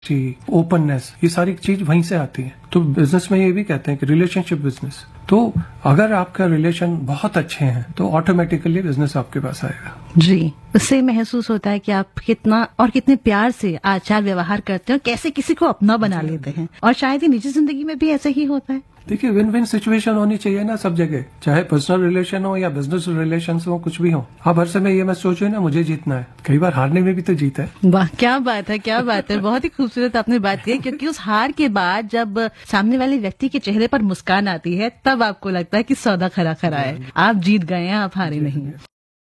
Openness, ये सारी चीज वहीं से आती है। तो बिजनेस में ये भी कहते हैं कि रिलेशनशिप बिजनेस, तो अगर आपका रिलेशन बहुत अच्छे हैं तो ऑटोमेटिकली बिजनेस आपके पास आएगा। जी, उससे महसूस होता है कि आप कितना और कितने प्यार से आचार व्यवहार करते हैं और कैसे किसी को अपना बना लेते हैं, और शायद ही निजी जिंदगी में भी ऐसा ही होता है। देखिए, विन विन सिचुएशन होनी चाहिए ना सब जगह, चाहे पर्सनल रिलेशन हो या बिजनेस रिलेशन हो, कुछ भी हो। आप हर समय ये मत सोचिए ना मुझे जीतना है, कई बार हारने में भी तो जीत है। वाह, क्या बात है, क्या बात है। बहुत ही खूबसूरत आपने बात की, क्योंकि उस हार के बाद जब सामने वाले व्यक्ति के चेहरे पर मुस्कान आती है तब आपको लगता है कि सौदा खरा खरा है, आप जीत गए हैं, आप हारे नहीं।